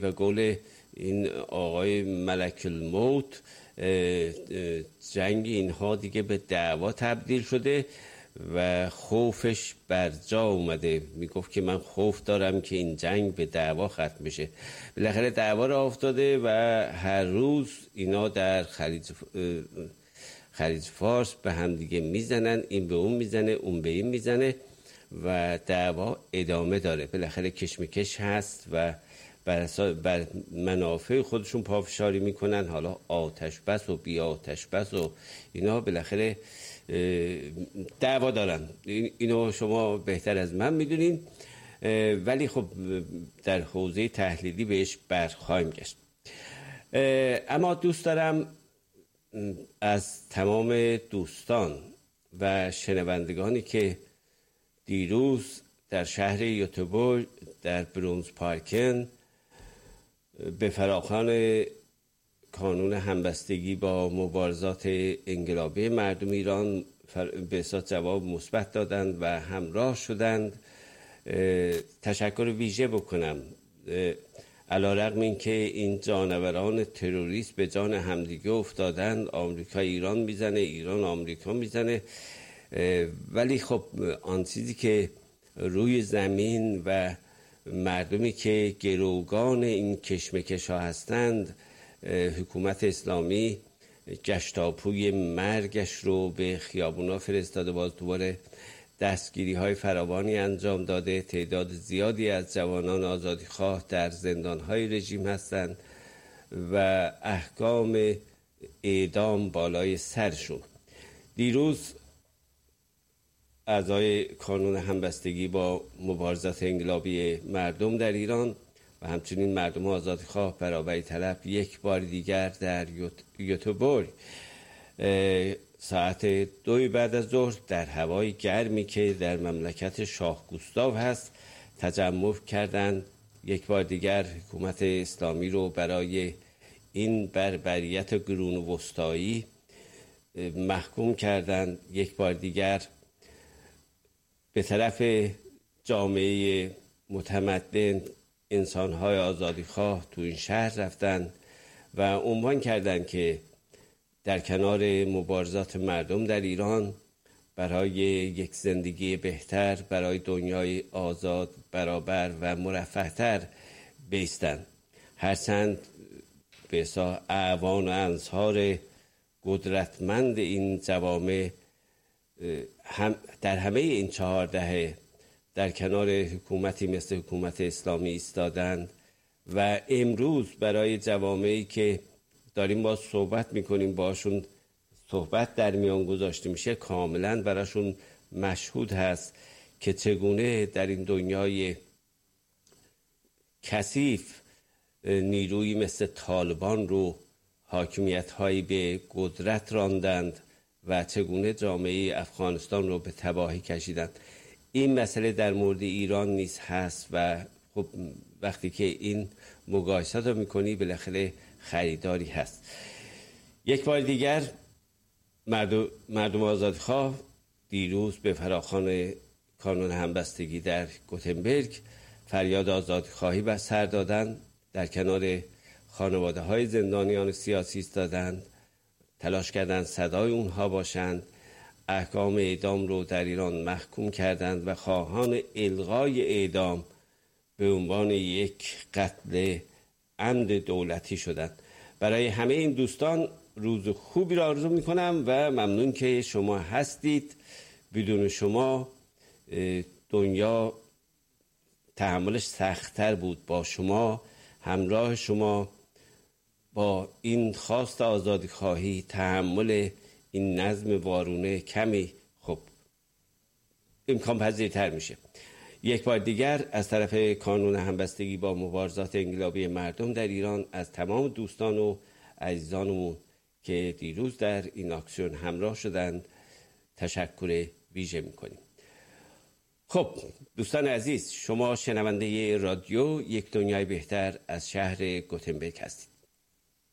به قول این آقای ملک الموت جنگ اینها دیگه به دعوا تبدیل شده و خوفش بر جا اومده. میگفت که من خوف دارم که این جنگ به دعوا ختم بشه. بالاخره دعوا را افتاده و هر روز اینا در خلیج فارس به هم دیگه میزنن، این به اون میزنه، اون به این میزنه و دعوا ادامه داره. بالاخره کشمکش هست و بر منافع خودشون پافشاری میکنن. حالا آتش بس و بی آتش بس و اینا بالاخره دعوا دارن. اینو شما بهتر از من میدونین، ولی خب در حوزه تحلیلی بهش برخواهیم گشت. اما دوست دارم از تمام دوستان و شنوندگانی که دیروز در شهر یوتوبورگ در برونز پارکن به فراخوان کانون همبستگی با مبارزات انقلابی مردم ایران به اساس جواب مثبت دادند و همراه شدند تشکر ویژه بکنم. علیرغم اینکه این جانوران تروریست به جان همدیگه افتادند، آمریکا ایران میزنه، ایران آمریکا میزنه، ولی خب آن چیزی که روی زمین و مردمی که گروگان این کشمکش ها هستند، حکومت اسلامی گشتاپوی مرگش رو به خیابونا فرستاده، باز دوباره دستگیری های فراوانی انجام داده، تعداد زیادی از جوانان آزادیخواه در زندان های رژیم هستند و احکام اعدام بالای سرشون. دیروز اعضای کانون همبستگی با مبارزات انقلابی مردم در ایران و همچنین مردم آزادیخواه برابری طلب یک بار دیگر در یوتوبورگ ساعت 2 بعد از ظهر در هوای گرمی که در مملکت شاه گوستاو هست تجمع کردند. یک بار دیگر حکومت اسلامی رو برای این بربریت قرون وسطایی محکوم کردند. یک بار دیگر به طرف جامعه متمدن انسان‌های آزادیخواه تو این شهر رفتند و عنوان کردند که در کنار مبارزات مردم در ایران برای یک زندگی بهتر، برای دنیای آزاد، برابر و مرفه‌تر بایستند. هرچند به حساب اعوان و انصار قدرتمند این جوامع در همه این 4 دهه در کنار حکومتی مثل حکومت اسلامی ایستادند و امروز برای جوامعی که داریم با صحبت میکنیم باشون صحبت در میان گذاشته میشه، کاملا براشون مشهود هست که چگونه در این دنیای کثیف نیرویی مثل طالبان رو حاکمیت هایی به قدرت راندند و چگونه جامعه افغانستان رو به تباهی کشیدند. این مسئله در مورد ایران نیز هست و خب وقتی که این مقایسات رو میکنی بالاخره خریداری هست. یک بار دیگر مردم آزادیخواه دیروز به فراخوان کانون همبستگی در گوتنبرگ فریاد آزادیخواهی بر سر دادند، در کنار خانواده های زندانیان سیاسی ایستادند، تلاش کردند صدای اونها باشند، احکام اعدام رو در ایران محکوم کردند و خواهان الغای اعدام به عنوان یک قتل عمد دولتی شدند. برای همه این دوستان روز خوبی را آرزو میکنم و ممنون که شما هستید. بدون شما دنیا تحملش سخت‌تر بود. با شما، همراه شما، با این خواست آزادی خواهی، تحمل این نظم وارونه کمی خب امکان پذیرتر میشه. یک بار دیگر از طرف کانون همبستگی با مبارزات انقلابی مردم در ایران از تمام دوستان و عزیزانمون که دیروز در این اکسیون همراه شدند تشکر ویژه میکنیم. خب دوستان عزیز، شما شنونده رادیو یک دنیای بهتر از شهر گوتنبرگ هستید.